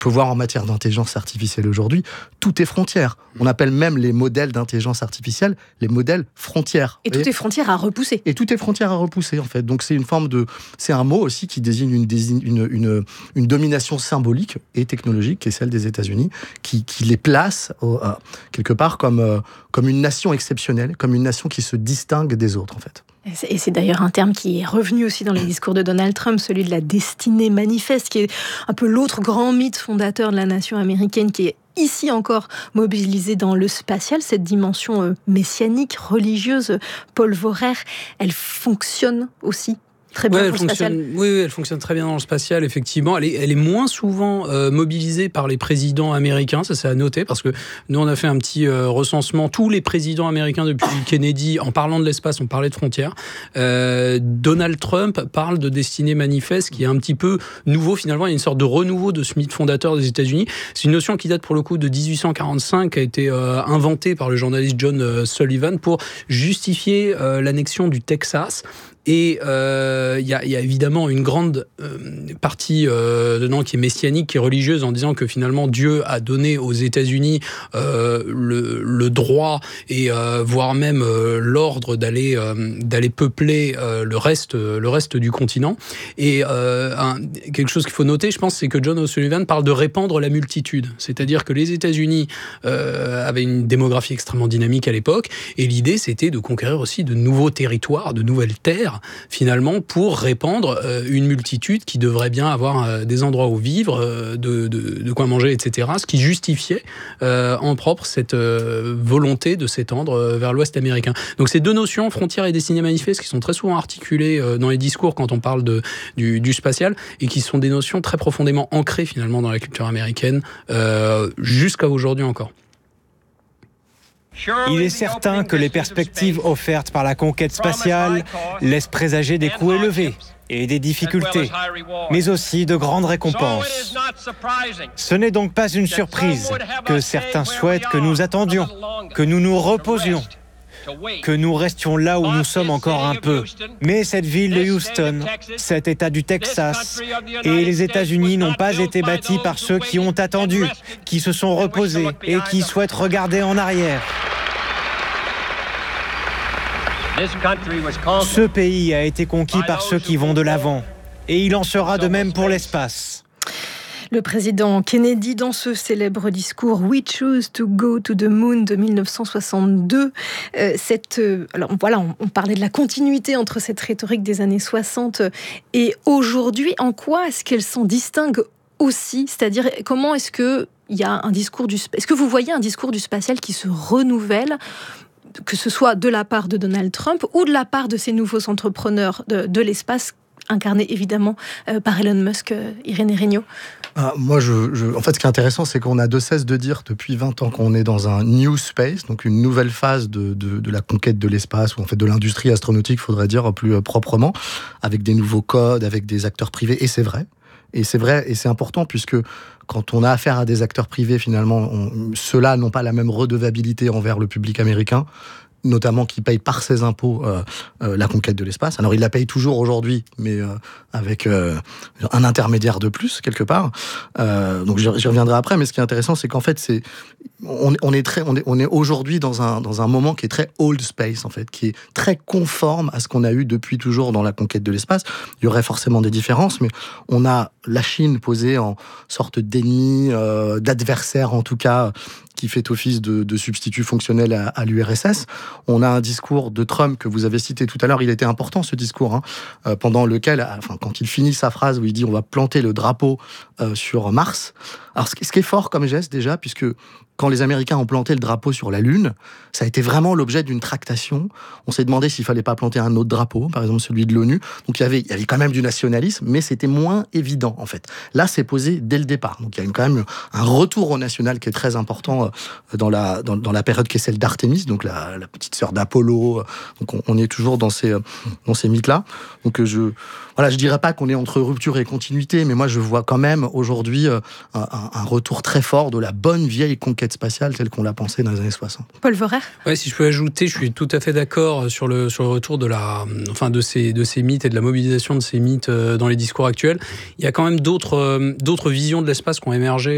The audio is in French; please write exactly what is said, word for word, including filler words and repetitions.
peut voir en matière d'intelligence artificielle aujourd'hui, tout est frontière. On appelle même les modèles d'intelligence artificielle les modèles frontières. Et tout est frontière à repousser. Et tout est frontière à repousser, en fait. Donc c'est une forme de... C'est un mot aussi qui désigne une, désigne une, une, une domination symbolique et technologique, qui est celle des États-Unis, qui, qui les place au, euh, quelque part comme, euh, comme une nation exceptionnelle, comme une nation qui se distingue des autres, en fait. Et c'est d'ailleurs un terme qui est revenu aussi dans les discours de Donald Trump, celui de la destinée manifeste, qui est un peu l'autre grand mythe fondateur de la nation américaine, qui est ici encore mobilisée dans le spatial. Cette dimension messianique, religieuse, Paul Vorer, elle fonctionne aussi très bien ouais, pour elle le spatial. Oui, oui, elle fonctionne très bien dans le spatial, effectivement. Elle est, elle est moins souvent euh, mobilisée par les présidents américains, ça c'est à noter, parce que nous on a fait un petit euh, recensement. Tous les présidents américains depuis Kennedy, en parlant de l'espace, on parlait de frontières. Euh, Donald Trump parle de destinée manifeste, qui est un petit peu nouveau finalement. Il y a une sorte de renouveau de ce mythe fondateur des États-Unis. C'est une notion qui date pour le coup de dix-huit cent quarante-cinq, qui a été euh, inventée par le journaliste John euh, Sullivan pour justifier euh, l'annexion du Texas. Et il euh, y, y a évidemment une grande euh, partie euh, dedans qui est messianique, qui est religieuse, en disant que finalement Dieu a donné aux États-Unis euh, le, le droit et euh, voire même euh, l'ordre d'aller euh, d'aller peupler euh, le reste le reste du continent. Et euh, un, quelque chose qu'il faut noter, je pense, c'est que John O'Sullivan parle de répandre la multitude, c'est-à-dire que les États-Unis euh, avaient une démographie extrêmement dynamique à l'époque, et l'idée c'était de conquérir aussi de nouveaux territoires, de nouvelles terres, finalement, pour répandre euh, une multitude qui devrait bien avoir euh, des endroits où vivre, euh, de, de, de quoi manger, et cetera. Ce qui justifiait euh, en propre cette euh, volonté de s'étendre euh, vers l'Ouest américain. Donc ces deux notions, frontières et destinée manifeste, qui sont très souvent articulées euh, dans les discours quand on parle de, du, du spatial, et qui sont des notions très profondément ancrées finalement dans la culture américaine, euh, jusqu'à aujourd'hui encore. Il est certain que les perspectives offertes par la conquête spatiale laissent présager des coûts élevés et des difficultés, mais aussi de grandes récompenses. Ce n'est donc pas une surprise que certains souhaitent que nous attendions, que nous nous reposions, que nous restions là où nous sommes encore un peu. Mais cette ville de Houston, cet État du Texas et les États-Unis n'ont pas été bâtis par ceux qui ont attendu, qui se sont reposés et qui souhaitent regarder en arrière. Ce pays a été conquis par ceux qui vont de l'avant, et il en sera de même pour l'espace. Le président Kennedy, dans ce célèbre discours « We choose to go to the moon » de mille neuf cent soixante-deux, euh, cette, euh, alors voilà, on, on parlait de la continuité entre cette rhétorique des années soixante et aujourd'hui. En quoi est-ce qu'elle s'en distingue aussi ? C'est-à-dire, comment est-ce que il y a un discours du, est-ce que vous voyez un discours du spatial qui se renouvelle, que ce soit de la part de Donald Trump ou de la part de ces nouveaux entrepreneurs de, de l'espace, incarnés évidemment euh, par Elon Musk, euh, Irénée Regnault? Ah, moi, je, je, en fait, ce qui est intéressant, c'est qu'on a de cesse de dire depuis vingt ans qu'on est dans un new space, donc une nouvelle phase de, de, de la conquête de l'espace, ou en fait de l'industrie astronautique, il faudrait dire plus euh, proprement, avec des nouveaux codes, avec des acteurs privés, et c'est vrai. Et c'est vrai, et c'est important, puisque quand on a affaire à des acteurs privés, finalement, on, ceux-là n'ont pas la même redevabilité envers le public américain, notamment qui paye par ses impôts euh, euh, la conquête de l'espace. Alors, il la paye toujours aujourd'hui, mais euh, avec euh, un intermédiaire de plus, quelque part. Euh, donc, j'y reviendrai après, mais ce qui est intéressant, c'est qu'en fait, c'est, on, on est, très, on est, on est aujourd'hui dans un, dans un moment qui est très old space, en fait, qui est très conforme à ce qu'on a eu depuis toujours dans la conquête de l'espace. Il y aurait forcément des différences, mais on a la Chine posée en sorte d'ennemi, euh, d'adversaire, en tout cas, qui fait office de, de substitut fonctionnel à, à l'U R S S. On a un discours de Trump que vous avez cité tout à l'heure. Il était important, ce discours, hein, euh, pendant lequel, enfin, quand il finit sa phrase où il dit « on va planter le drapeau euh, sur Mars ». Alors, ce qui est fort comme geste, déjà, puisque quand les Américains ont planté le drapeau sur la Lune, ça a été vraiment l'objet d'une tractation. On s'est demandé s'il fallait pas planter un autre drapeau, par exemple celui de l'ONU. Donc il y avait, il y avait quand même du nationalisme, mais c'était moins évident en fait. Là, c'est posé dès le départ. Donc il y a quand même un retour au national qui est très important dans la dans, dans la période qui est celle d'Artémis, donc la, la petite sœur d'Apollo. Donc on, on est toujours dans ces dans ces mythes-là. Donc je voilà, je dirais pas qu'on est entre rupture et continuité, mais moi je vois quand même aujourd'hui un, un, un retour très fort de la bonne vieille conquête spatiale telle qu'on l'a pensée dans les années soixante. Paul Vorer ? Ouais, si je peux ajouter, je suis tout à fait d'accord sur le sur le retour de la, enfin de ces de ces mythes et de la mobilisation de ces mythes dans les discours actuels. Il y a quand même d'autres d'autres visions de l'espace qui ont émergé